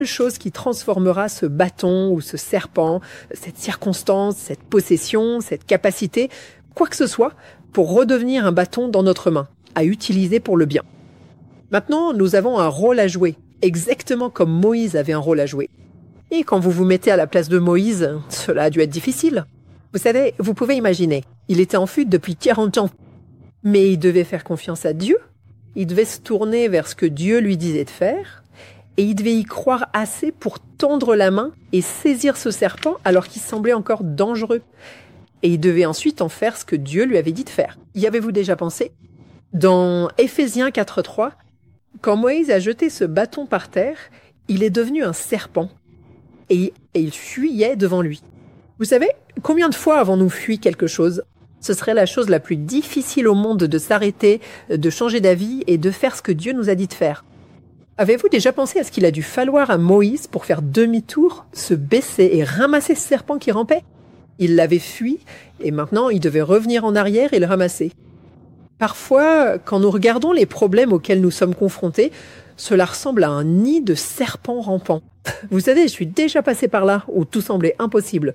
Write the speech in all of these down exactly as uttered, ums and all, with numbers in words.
chose qui transformera ce bâton ou ce serpent, cette circonstance, cette possession, cette capacité, quoi que ce soit, pour redevenir un bâton dans notre main, à utiliser pour le bien. Maintenant, nous avons un rôle à jouer, exactement comme Moïse avait un rôle à jouer. Et quand vous vous mettez à la place de Moïse, cela a dû être difficile. Vous savez, vous pouvez imaginer, il était en fuite depuis quarante ans, mais il devait faire confiance à Dieu, il devait se tourner vers ce que Dieu lui disait de faire, et il devait y croire assez pour tendre la main et saisir ce serpent alors qu'il semblait encore dangereux. Et il devait ensuite en faire ce que Dieu lui avait dit de faire. Y avez-vous déjà pensé ? Dans Éphésiens quatre trois, quand Moïse a jeté ce bâton par terre, il est devenu un serpent et, et il fuyait devant lui. Vous savez, combien de fois avons-nous fui quelque chose ? Ce serait la chose la plus difficile au monde de s'arrêter, de changer d'avis et de faire ce que Dieu nous a dit de faire. Avez-vous déjà pensé à ce qu'il a dû falloir à Moïse pour faire demi-tour, se baisser et ramasser ce serpent qui rampait ? Il l'avait fui et maintenant il devait revenir en arrière et le ramasser. Parfois, quand nous regardons les problèmes auxquels nous sommes confrontés, cela ressemble à un nid de serpents rampants. Vous savez, je suis déjà passé par là où tout semblait impossible.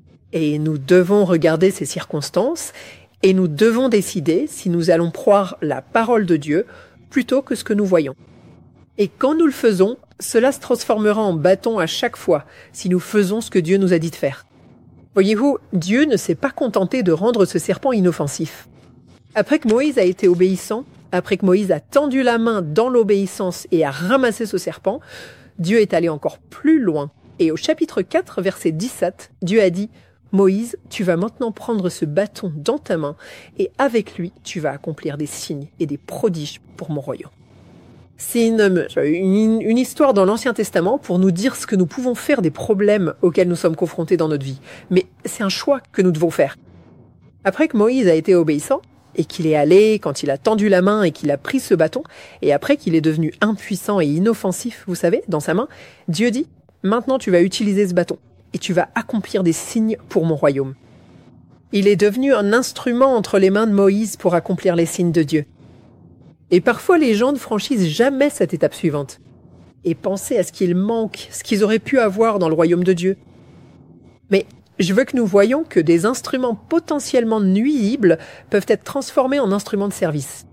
Et nous devons regarder ces circonstances et nous devons décider si nous allons croire la parole de Dieu plutôt que ce que nous voyons. Et quand nous le faisons, cela se transformera en bâton à chaque fois si nous faisons ce que Dieu nous a dit de faire. Voyez-vous, Dieu ne s'est pas contenté de rendre ce serpent inoffensif. Après que Moïse a été obéissant, après que Moïse a tendu la main dans l'obéissance et a ramassé ce serpent, Dieu est allé encore plus loin. Et au chapitre quatre, verset dix-sept, Dieu a dit « Moïse, tu vas maintenant prendre ce bâton dans ta main et avec lui, tu vas accomplir des signes et des prodiges pour mon royaume. » C'est une, une, une histoire dans l'Ancien Testament pour nous dire ce que nous pouvons faire des problèmes auxquels nous sommes confrontés dans notre vie. Mais c'est un choix que nous devons faire. Après que Moïse a été obéissant, et qu'il est allé, quand il a tendu la main et qu'il a pris ce bâton, et après qu'il est devenu impuissant et inoffensif, vous savez, dans sa main, Dieu dit « Maintenant tu vas utiliser ce bâton, et tu vas accomplir des signes pour mon royaume. » Il est devenu un instrument entre les mains de Moïse pour accomplir les signes de Dieu. Et parfois, les gens ne franchissent jamais cette étape suivante. Et pensez à ce qu'il manque, ce qu'ils auraient pu avoir dans le royaume de Dieu. Mais je veux que nous voyions que des instruments potentiellement nuisibles peuvent être transformés en instruments de service.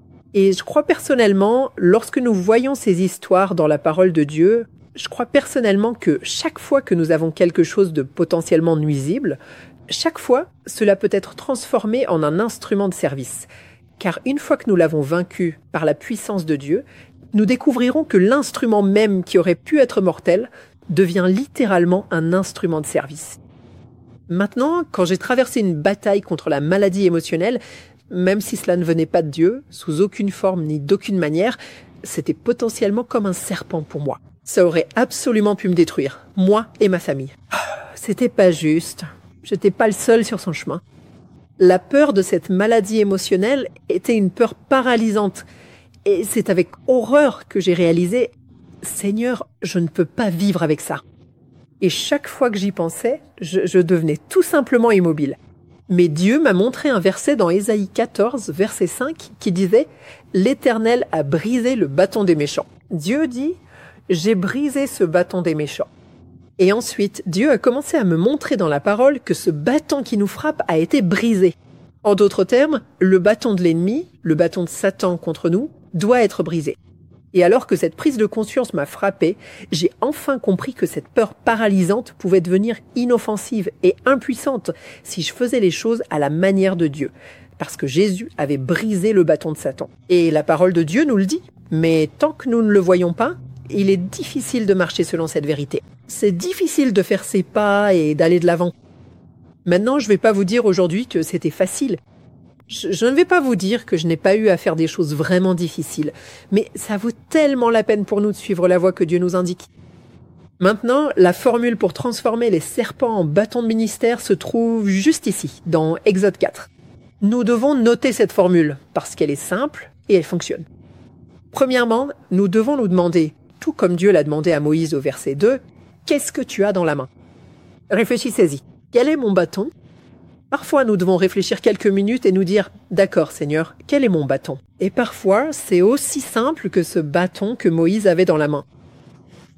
Et je crois personnellement, lorsque nous voyons ces histoires dans la parole de Dieu, je crois personnellement que chaque fois que nous avons quelque chose de potentiellement nuisible, chaque fois, cela peut être transformé en un instrument de service. Car une fois que nous l'avons vaincu par la puissance de Dieu, nous découvrirons que l'instrument même qui aurait pu être mortel devient littéralement un instrument de service. Maintenant, quand j'ai traversé une bataille contre la maladie émotionnelle, même si cela ne venait pas de Dieu, sous aucune forme ni d'aucune manière, c'était potentiellement comme un serpent pour moi. Ça aurait absolument pu me détruire, moi et ma famille. C'était pas juste. J'étais pas le seul sur son chemin. La peur de cette maladie émotionnelle était une peur paralysante. Et c'est avec horreur que j'ai réalisé « Seigneur, je ne peux pas vivre avec ça ». Et chaque fois que j'y pensais, je, je devenais tout simplement immobile. Mais Dieu m'a montré un verset dans Ésaïe quatorze, verset cinq, qui disait « L'Éternel a brisé le bâton des méchants ». Dieu dit « J'ai brisé ce bâton des méchants ». Et ensuite, Dieu a commencé à me montrer dans la parole que ce bâton qui nous frappe a été brisé. En d'autres termes, le bâton de l'ennemi, le bâton de Satan contre nous, doit être brisé. Et alors que cette prise de conscience m'a frappé, j'ai enfin compris que cette peur paralysante pouvait devenir inoffensive et impuissante si je faisais les choses à la manière de Dieu. Parce que Jésus avait brisé le bâton de Satan. Et la parole de Dieu nous le dit. Mais tant que nous ne le voyons pas, il est difficile de marcher selon cette vérité. C'est difficile de faire ses pas et d'aller de l'avant. Maintenant, je ne vais pas vous dire aujourd'hui que c'était facile. Je, je ne vais pas vous dire que je n'ai pas eu à faire des choses vraiment difficiles. Mais ça vaut tellement la peine pour nous de suivre la voie que Dieu nous indique. Maintenant, la formule pour transformer les serpents en bâtons de ministère se trouve juste ici, dans Exode quatre. Nous devons noter cette formule, parce qu'elle est simple et elle fonctionne. Premièrement, nous devons nous demander, tout comme Dieu l'a demandé à Moïse au verset deux, « Qu'est-ce que tu as dans la main ?» Réfléchissez-y. Quel est mon bâton ? Parfois, nous devons réfléchir quelques minutes et nous dire « D'accord, Seigneur, quel est mon bâton ?» Et parfois, c'est aussi simple que ce bâton que Moïse avait dans la main.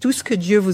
tout ce que Dieu vous